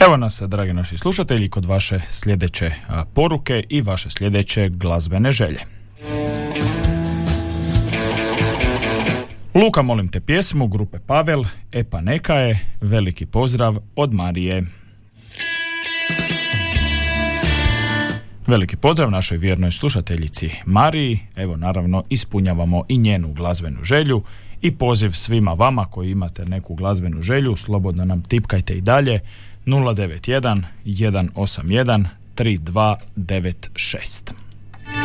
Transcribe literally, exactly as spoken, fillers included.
Evo nas, dragi naši slušatelji, kod vaše sljedeće poruke i vaše sljedeće glazbene želje. Luka, molim te pjesmu grupe Pavel, E pa neka je, veliki pozdrav od Marije. Veliki pozdrav našoj vjernoj slušateljici Mariji. Evo, naravno, ispunjavamo i njenu glazbenu želju i poziv svima vama koji imate neku glazbenu želju, slobodno nam tipkajte i dalje nula devet jedan jedan osam jedan tri dva devet šest.